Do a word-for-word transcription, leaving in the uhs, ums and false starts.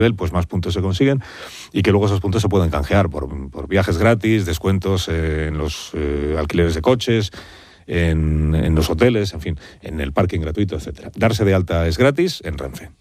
pues más puntos se consiguen y que luego esos puntos se pueden canjear por, por viajes gratis, descuentos eh, en los eh, alquileres de coches, en, en los hoteles, en fin, en el parking gratuito, etcétera. Darse de alta es gratis en Renfe.